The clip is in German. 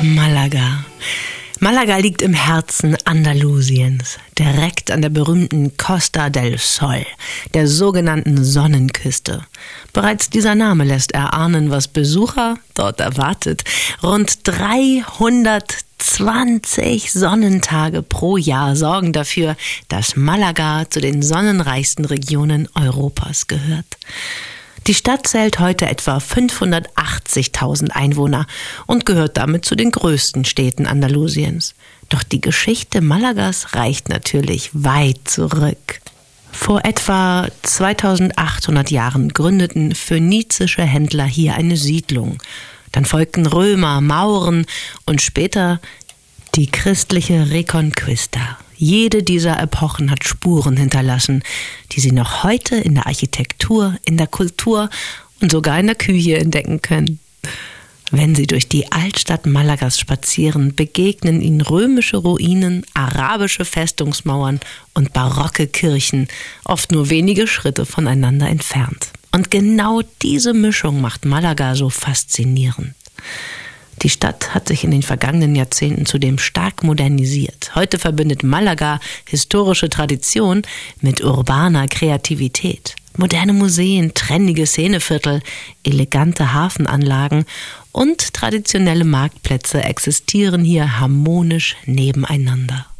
Malaga. Malaga liegt im Herzen Andalusiens, direkt an der berühmten Costa del Sol, der sogenannten Sonnenküste. Bereits dieser Name lässt erahnen, was Besucher dort erwartet. Rund 320 Sonnentage pro Jahr sorgen dafür, dass Malaga zu den sonnenreichsten Regionen Europas gehört. Die Stadt zählt heute etwa 580.000 Einwohner und gehört damit zu den größten Städten Andalusiens. Doch die Geschichte Malagas reicht natürlich weit zurück. Vor etwa 2800 Jahren gründeten phönizische Händler hier eine Siedlung. Dann folgten Römer, Mauren und später die christliche Reconquista. Jede dieser Epochen hat Spuren hinterlassen, die Sie noch heute in der Architektur, in der Kultur und sogar in der Küche entdecken können. Wenn Sie durch die Altstadt Malagas spazieren, begegnen Ihnen römische Ruinen, arabische Festungsmauern und barocke Kirchen, oft nur wenige Schritte voneinander entfernt. Und genau diese Mischung macht Malaga so faszinierend. Die Stadt hat sich in den vergangenen Jahrzehnten zudem stark modernisiert. Heute verbindet Malaga historische Tradition mit urbaner Kreativität. Moderne Museen, trendige Szeneviertel, elegante Hafenanlagen und traditionelle Marktplätze existieren hier harmonisch nebeneinander.